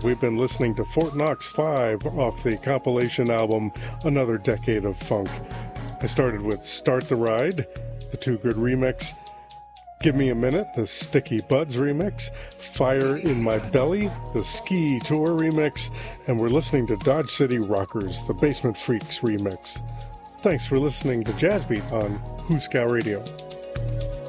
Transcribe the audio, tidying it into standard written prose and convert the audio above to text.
we've been listening to Fort Knox 5 off the compilation album Another Decade of Funk. I started with Start the Ride, the Too Good remix, Give Me a Minute, the Sticky Buds remix, Fire in My Belly, the Ski Tour remix, and we're listening to Dodge City Rockers, the Basement Freaks remix. Thanks for listening to Jazzbeat on Hooskow Radio.